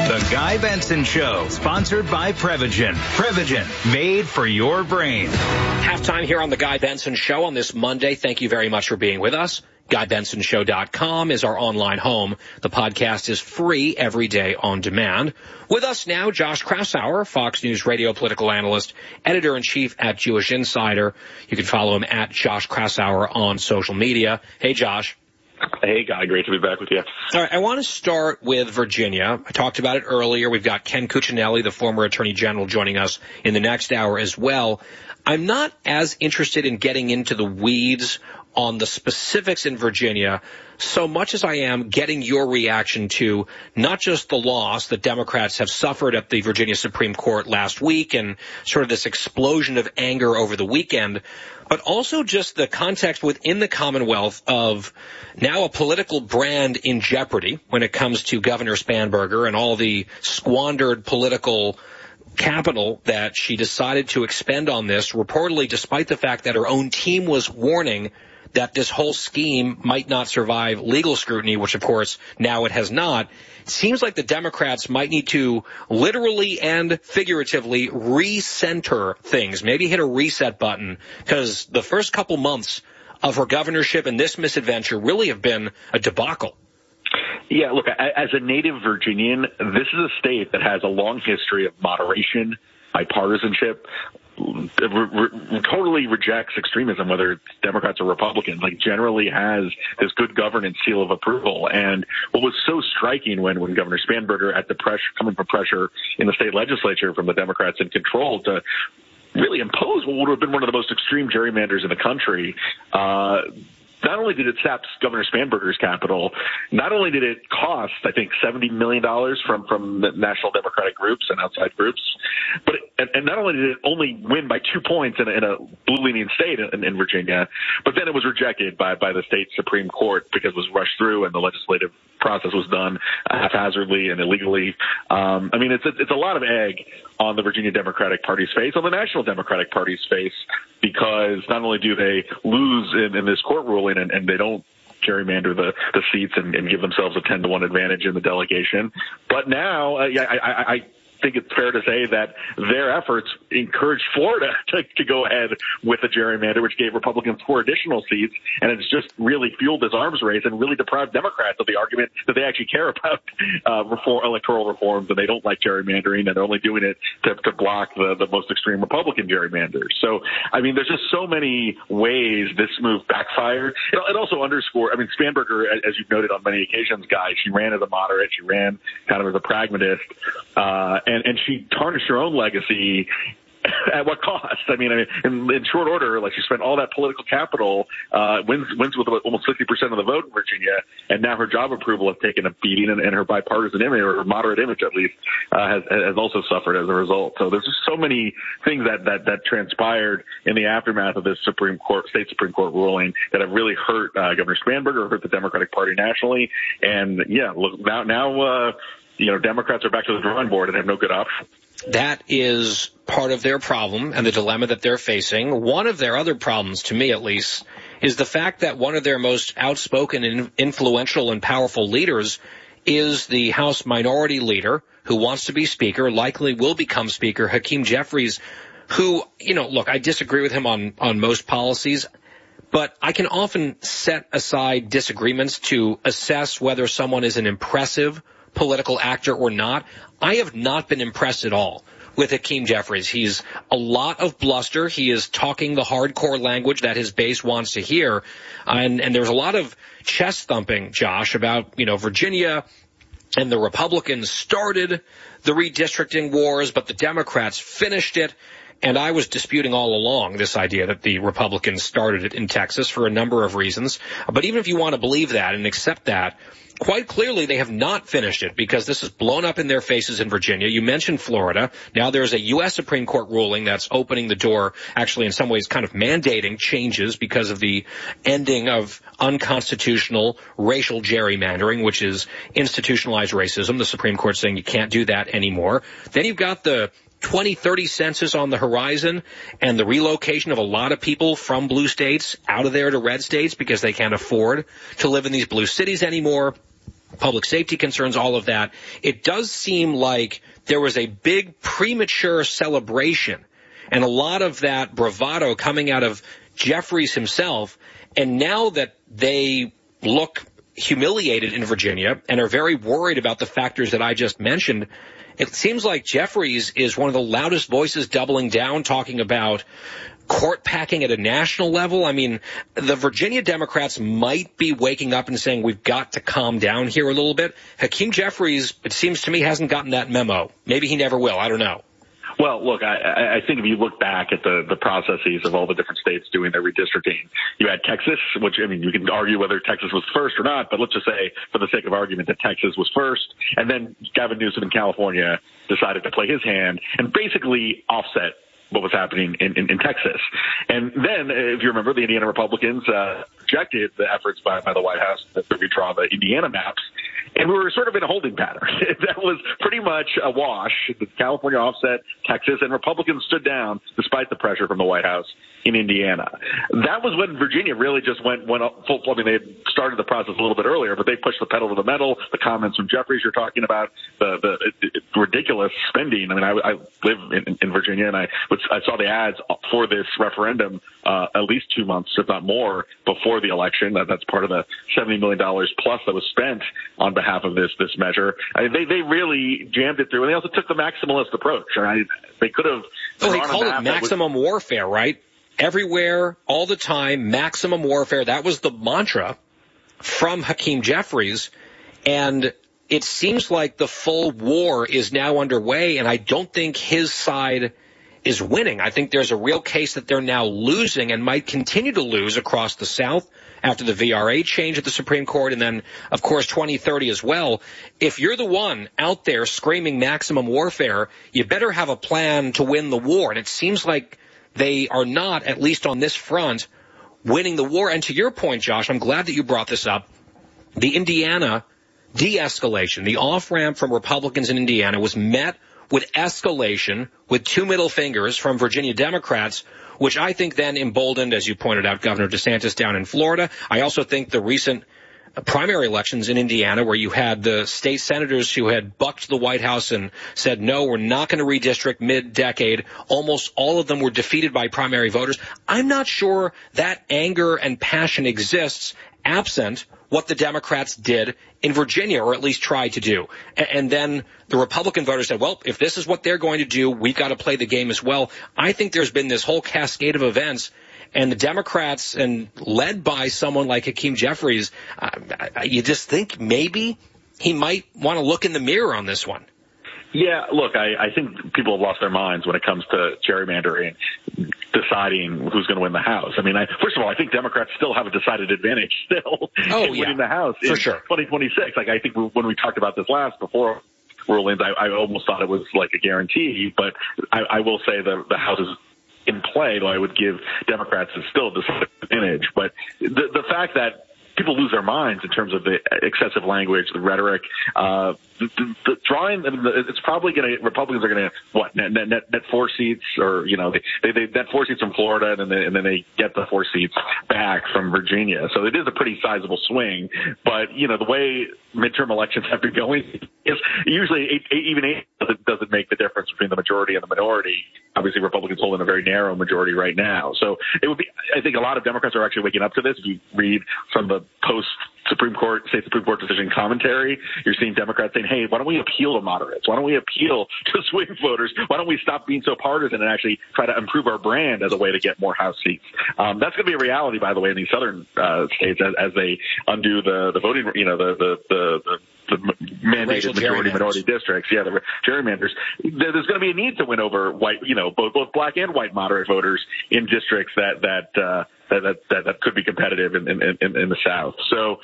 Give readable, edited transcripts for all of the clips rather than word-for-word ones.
The Guy Benson Show, sponsored by Prevagen. Prevagen, made for your brain. Halftime here on The Guy Benson Show on this Monday. Thank you very much for being with us. GuyBensonShow.com is our online home. The podcast is free every day on demand. With us now, Josh Kraushaar, Fox News radio political analyst, editor-in-chief at Jewish Insider. You can follow him at Josh Kraushaar on social media. Hey, Josh. Hey, Guy. Great to be back with you. All right, I want to start with Virginia. I talked about it earlier. We've got Ken Cuccinelli, the former attorney general, joining us in the next hour as well. I'm not as interested in getting into the weeds on the specifics in Virginia so much as I am getting your reaction to not just the loss that Democrats have suffered at the Virginia Supreme Court last week and sort of this explosion of anger over the weekend, but also just the context within the Commonwealth of now a political brand in jeopardy when it comes to Governor Spanberger and all the squandered political capital that she decided to expend on this, reportedly despite the fact that her own team was warning that this whole scheme might not survive legal scrutiny, which, of course, now it has not. It seems like the Democrats might need to literally and figuratively recenter things, maybe hit a reset button, because the first couple months of her governorship and this misadventure really have been a debacle. Yeah, look, as a native Virginian, this is a state that has a long history of moderation, bipartisanship, totally rejects extremism, whether it's Democrats or Republicans, like generally has this good governance seal of approval. And what was so striking when Governor Spanberger, at the pressure, coming from pressure in the state legislature from the Democrats in control to really impose what would have been one of the most extreme gerrymanders in the country, not only did it sap Governor Spanberger's capital, not only did it cost, I think, $70 million from the national Democratic groups and outside groups, but and not only did it only win by 2 points in a blue-leaning state in Virginia, but then it was rejected by the state Supreme Court because it was rushed through and the legislative process was done haphazardly and illegally. I mean, it's a lot of egg on the Virginia Democratic Party's face, on the National Democratic Party's face, because not only do they lose in this court ruling and they don't gerrymander the seats and give themselves a 10-to-1 advantage in the delegation, but now I think it's fair to say that their efforts encouraged Florida to go ahead with a gerrymander, which gave Republicans 4 additional seats, and it's just really fueled this arms race and really deprived Democrats of the argument that they actually care about electoral reforms and they don't like gerrymandering, and they're only doing it to block the most extreme Republican gerrymanders. So, I mean, there's just so many ways this move backfired. It also underscored, I mean, Spanberger, as you've noted on many occasions, Guy, she ran as a moderate, she ran kind of as a pragmatist, and she tarnished her own legacy at what cost? I mean, in short order, like, she spent all that political capital, wins with almost 60% of the vote in Virginia, and now her job approval has taken a beating, and her bipartisan image, or her moderate image at least, has also suffered as a result. So there's just so many things that transpired in the aftermath of this state Supreme Court ruling that have really hurt Governor Spanberger, hurt the Democratic Party nationally, and yeah, look, now Democrats are back to the drawing board and have no good option. That is part of their problem and the dilemma that they're facing. One of their other problems, to me at least, is the fact that one of their most outspoken and influential and powerful leaders is the House Minority Leader who wants to be Speaker, likely will become Speaker, Hakeem Jeffries, who, look, I disagree with him on most policies, but I can often set aside disagreements to assess whether someone is an impressive political actor or not. I have not been impressed at all with Hakeem Jeffries. He's a lot of bluster. He is talking the hardcore language that his base wants to hear. And there's a lot of chest thumping, Josh, about, Virginia, and the Republicans started the redistricting wars, but the Democrats finished it. And I was disputing all along this idea that the Republicans started it in Texas for a number of reasons. But even if you want to believe that and accept that, quite clearly they have not finished it, because this is blown up in their faces in Virginia. You mentioned Florida. Now there's a U.S. Supreme Court ruling that's opening the door, actually in some ways kind of mandating changes because of the ending of unconstitutional racial gerrymandering, which is institutionalized racism. The Supreme Court saying you can't do that anymore. Then you've got the 2030 census on the horizon and the relocation of a lot of people from blue states out of there to red states because they can't afford to live in these blue cities anymore. public safety concerns, all of that. It does seem like there was a big premature celebration and a lot of that bravado coming out of Jeffries himself. And now that they look humiliated in Virginia and are very worried about the factors that I just mentioned, it seems like Jeffries is one of the loudest voices doubling down, talking about court packing at a national level. I mean, the Virginia Democrats might be waking up and saying, we've got to calm down here a little bit. Hakeem Jeffries, it seems to me, hasn't gotten that memo. Maybe he never will. I don't know. Well, look, I think if you look back at the processes of all the different states doing their redistricting, you had Texas, which, I mean, you can argue whether Texas was first or not, but let's just say, for the sake of argument, that Texas was first. And then Gavin Newsom in California decided to play his hand and basically offset what was happening in Texas. And then, if you remember, the Indiana Republicans rejected the efforts by the White House to redraw the Indiana maps. And we were sort of in a holding pattern. That was pretty much a wash. The California offset, Texas, and Republicans stood down despite the pressure from the White House in Indiana. That was when Virginia really just went full. I mean, they had started the process a little bit earlier, but they pushed the pedal to the metal. The comments from Jeffries you're talking about, the ridiculous spending. I mean, I live in Virginia, and I saw the ads for this referendum at least 2 months, if not more, before the election. That's part of the $70 million plus that was spent on behalf of this measure. I mean, they really jammed it through, and they also took the maximalist approach. They could have. Well, they called it maximum warfare, right? Everywhere, all the time, maximum warfare. That was the mantra from Hakeem Jeffries, and it seems like the full war is now underway, and I don't think his side is winning. I think there's a real case that they're now losing and might continue to lose across the South after the VRA change at the Supreme Court, and then, of course, 2030 as well. If you're the one out there screaming maximum warfare, you better have a plan to win the war. And it seems like they are not, at least on this front, winning the war. And to your point, Josh, I'm glad that you brought this up. The Indiana de-escalation, the off-ramp from Republicans in Indiana was met with escalation, with two middle fingers from Virginia Democrats, which I think then emboldened, as you pointed out, Governor DeSantis down in Florida. I also think the recent primary elections in Indiana, where you had the state senators who had bucked the White House and said, no, we're not going to redistrict mid-decade. Almost all of them were defeated by primary voters. I'm not sure that anger and passion exists absent what the Democrats did in Virginia, or at least tried to do. And then the Republican voters said, well, if this is what they're going to do, we've got to play the game as well. I think there's been this whole cascade of events, and the Democrats, and led by someone like Hakeem Jeffries, you just think maybe he might want to look in the mirror on this one. Yeah, look, I think people have lost their minds when it comes to gerrymandering, deciding who's going to win the House. I mean, first of all, I think Democrats still have a decided advantage still in winning the House in 2026. Like, I think when we talked about this before rulings, I almost thought it was like a guarantee, but I will say that the House is in play, though I would give Democrats still a decided advantage. But the fact that people lose their minds in terms of the excessive language, the rhetoric, the drawing. I mean, it's probably going to, Republicans are going to net 4 seats, or they net 4 seats from Florida, and then they get the 4 seats back from Virginia. So it is a pretty sizable swing. But the way midterm elections have been going is usually even eight doesn't make the difference between the majority and the minority. Obviously, Republicans hold in a very narrow majority right now. So it would be. I think a lot of Democrats are actually waking up to this. If you read from the state Supreme Court decision commentary, you're seeing Democrats saying, hey, why don't we appeal to moderates? Why don't we appeal to swing voters? Why don't we stop being so partisan and actually try to improve our brand as a way to get more House seats? That's going to be a reality, by the way, in these southern states as they undo the voting, the mandated minority districts. Yeah, the gerrymanders. There's going to be a need to win over white, both black and white moderate voters in districts that could be competitive in the South. So,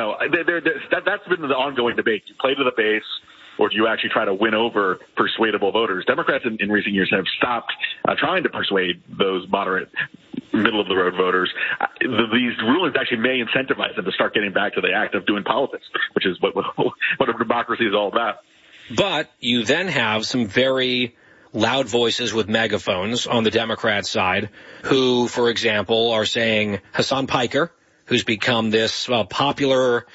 that's been the ongoing debate. You play to the base, or do you actually try to win over persuadable voters? Democrats in recent years have stopped trying to persuade those moderate, middle-of-the-road voters. These rulings actually may incentivize them to start getting back to the act of doing politics, which is what a democracy is all about. But you then have some very loud voices with megaphones on the Democrat side who, for example, are saying Hassan Piker, who's become this popular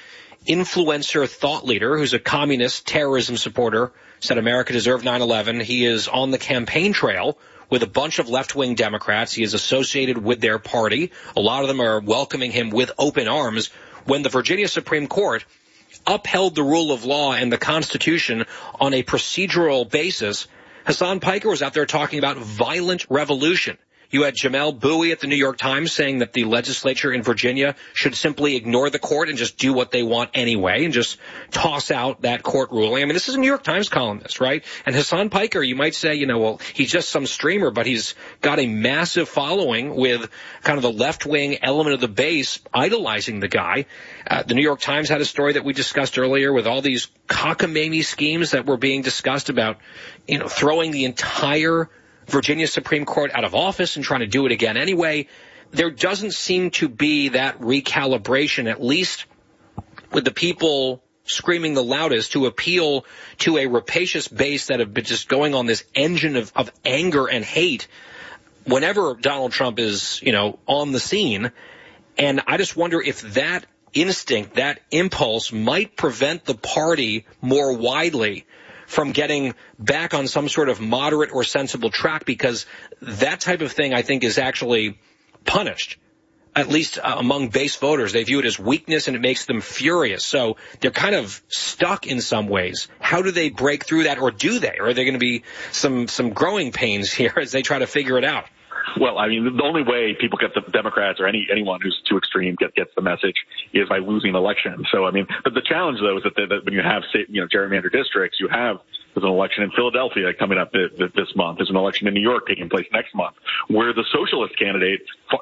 influencer thought leader who's a communist terrorism supporter, said America deserved 9/11. He is on the campaign trail with a bunch of left-wing Democrats. He is associated with their party. A lot of them are welcoming him with open arms. When the Virginia Supreme Court upheld the rule of law and the Constitution on a procedural basis, Hassan Piker was out there talking about violent revolution. You had Jamel Bowie at the New York Times saying that the legislature in Virginia should simply ignore the court and just do what they want anyway and just toss out that court ruling. I mean, this is a New York Times columnist, right? And Hassan Piker, you might say, well, he's just some streamer, but he's got a massive following with kind of the left-wing element of the base idolizing the guy. The New York Times had a story that we discussed earlier with all these cockamamie schemes that were being discussed about, throwing the entire Virginia Supreme Court out of office and trying to do it again anyway. There doesn't seem to be that recalibration, at least with the people screaming the loudest, to appeal to a rapacious base that have been just going on this engine of anger and hate whenever Donald Trump is, on the scene. And I just wonder if that instinct, that impulse might prevent the party more widely from getting back on some sort of moderate or sensible track, because that type of thing, I think, is actually punished, at least among base voters. They view it as weakness, and it makes them furious. So they're kind of stuck in some ways. How do they break through that, or do they? Or are there going to be some growing pains here as they try to figure it out? Well, I mean, the only way people get the Democrats or anyone who's too extreme gets the message is by losing elections. So, I mean, but the challenge, though, is that when you have, gerrymandered districts, there's an election in Philadelphia coming up this month. There's an election in New York taking place next month, where the socialist candidate,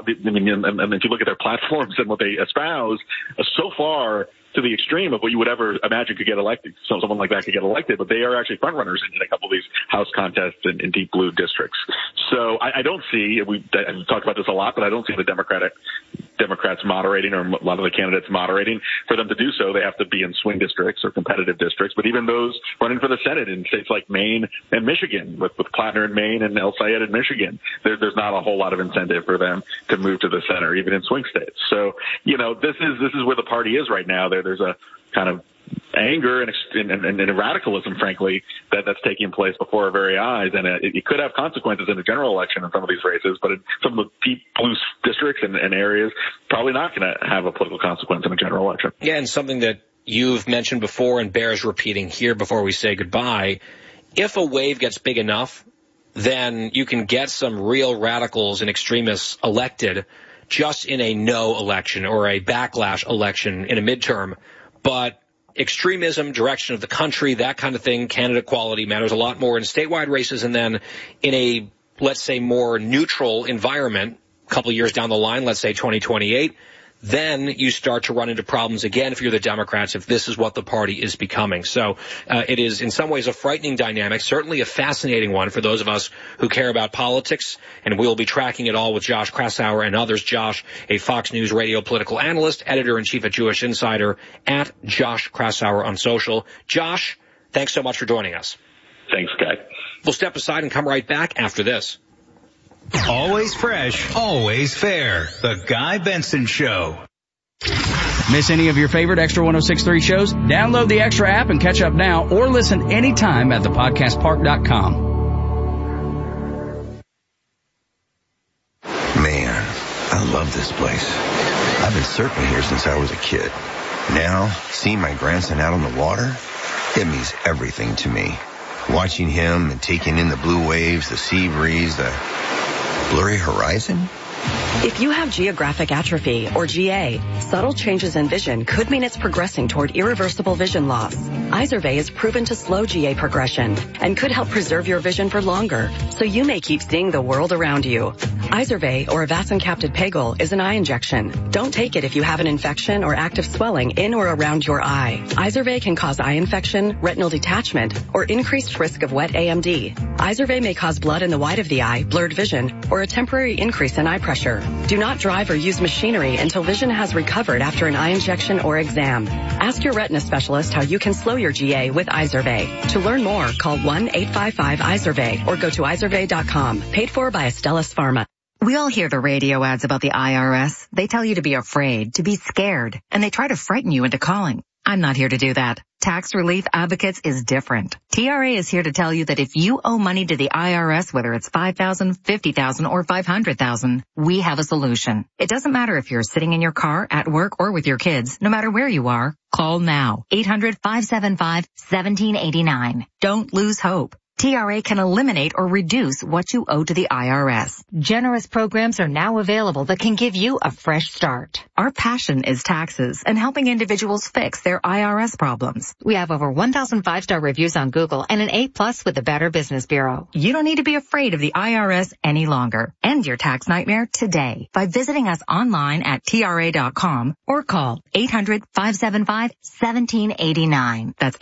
and if you look at their platforms and what they espouse, so far to the extreme of what you would ever imagine could get elected. So someone like that could get elected, but they are actually front runners in a couple of these House contests in deep blue districts. So I don't see, we've talked about this a lot, but I don't see the Democrats moderating, or a lot of the candidates moderating. For them to do so, they have to be in swing districts or competitive districts. But even those running for the Senate in states like Maine and Michigan, with Plattner in Maine and El Sayed in Michigan, there's not a whole lot of incentive for them to move to the center, even in swing states. So, this is where the party is right now. There's a kind of anger and radicalism, frankly, that's taking place before our very eyes. And it could have consequences in the general election in some of these races, but in some of the deep blue districts and areas, probably not going to have a political consequence in a general election. Yeah, and something that you've mentioned before and bears repeating here before we say goodbye, if a wave gets big enough, then you can get some real radicals and extremists elected just in a no election or a backlash election in a midterm. But extremism, direction of the country, that kind of thing, candidate quality matters a lot more in statewide races, and then in a, let's say, more neutral environment, a couple of years down the line, let's say 2028, then you start to run into problems again if you're the Democrats, if this is what the party is becoming. So it is in some ways a frightening dynamic, certainly a fascinating one for those of us who care about politics, and we'll be tracking it all with Josh Kraushaar and others. Josh, a Fox News radio political analyst, editor-in-chief at Jewish Insider, at Josh Kraushaar on social. Josh, thanks so much for joining us. Thanks, Guy. We'll step aside and come right back after this. Always fresh, always fair. The Guy Benson Show. Miss any of your favorite Extra 106.3 shows? Download the Extra app and catch up now, or listen anytime at thepodcastpark.com. Man, I love this place. I've been surfing here since I was a kid. Now, seeing my grandson out on the water, it means everything to me. Watching him and taking in the blue waves, the sea breeze, the blurry horizon. If you have geographic atrophy, or GA, subtle changes in vision could mean it's progressing toward irreversible vision loss. Izervay is proven to slow GA progression and could help preserve your vision for longer, so you may keep seeing the world around you. Izervay, or avacincaptad pegol, is an eye injection. Don't take it if you have an infection or active swelling in or around your eye. Izervay can cause eye infection, retinal detachment, or increased risk of wet AMD. Izervay may cause blood in the white of the eye, blurred vision, or a temporary increase in eye pressure. Do not drive or use machinery until vision has recovered after an eye injection or exam. Ask your retina specialist how you can slow your GA with Izervay. To learn more, call 1-855-IZERVAY or go to izervay.com. Paid for by Astellas Pharma. We all hear the radio ads about the IRS. They tell you to be afraid, to be scared, and they try to frighten you into calling. I'm not here to do that. Tax Relief Advocates is different. TRA is here to tell you that if you owe money to the IRS, whether it's $5,000, $50,000, or $500,000, we have a solution. It doesn't matter if you're sitting in your car, at work, or with your kids. No matter where you are, call now. 800-575-1789. Don't lose hope. TRA can eliminate or reduce what you owe to the IRS. Generous programs are now available that can give you a fresh start. Our passion is taxes and helping individuals fix their IRS problems. We have over 1,000 5-star reviews on Google and an A+ with the Better Business Bureau. You don't need to be afraid of the IRS any longer. End your tax nightmare today by visiting us online at TRA.com or call 800-575-1789. That's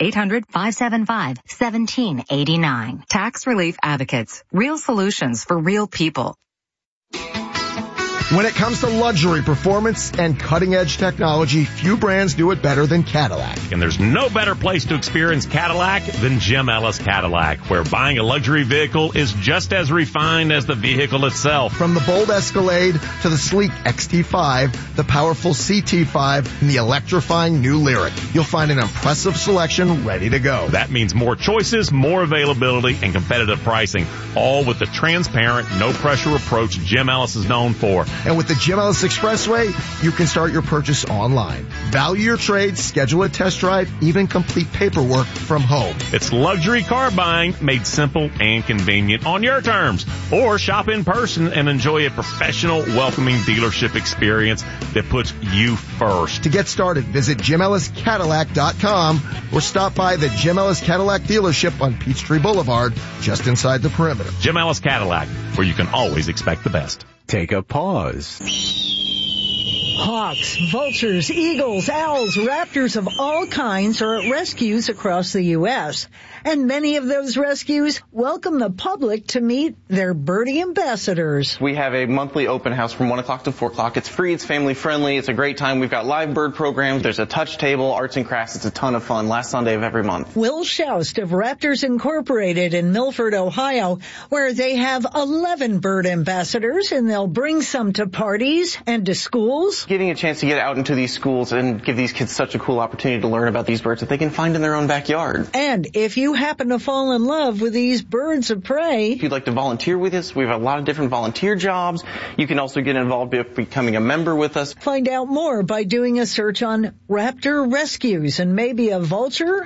800-575-1789. Tax Relief Advocates. Real solutions for real people. When it comes to luxury, performance, and cutting-edge technology, few brands do it better than Cadillac. And there's no better place to experience Cadillac than Jim Ellis Cadillac, where buying a luxury vehicle is just as refined as the vehicle itself. From the bold Escalade to the sleek XT5, the powerful CT5, and the electrifying new Lyriq, you'll find an impressive selection ready to go. That means more choices, more availability, and competitive pricing, all with the transparent, no-pressure approach Jim Ellis is known for. And with the Jim Ellis Expressway, you can start your purchase online. Value your trade, schedule a test drive, even complete paperwork from home. It's luxury car buying made simple and convenient on your terms. Or shop in person and enjoy a professional, welcoming dealership experience that puts you first. To get started, visit JimEllisCadillac.com or stop by the Jim Ellis Cadillac dealership on Peachtree Boulevard, just inside the perimeter. Jim Ellis Cadillac, where you can always expect the best. Take a pause. Hawks, vultures, eagles, owls, raptors of all kinds are at rescues across the U.S. And many of those rescues welcome the public to meet their birdie ambassadors. We have a monthly open house from 1 o'clock to 4 o'clock. It's free, it's family friendly, it's a great time. We've got live bird programs, there's a touch table, arts and crafts. It's a ton of fun. Last Sunday of every month. Will Shoust of Raptors Incorporated in Milford, Ohio, where they have 11 bird ambassadors, and they'll bring some to parties and to schools. Giving a chance to get out into these schools and give these kids such a cool opportunity to learn about these birds that they can find in their own backyard. And if you happen to fall in love with these birds of prey, if you'd like to volunteer with us, we have a lot of different volunteer jobs. You can also get involved by becoming a member with us. Find out more by doing a search on Raptor Rescues, and maybe a vulture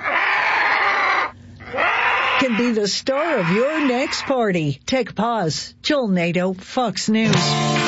can be the star of your next party. Take a pause. Joel Nato, Fox News.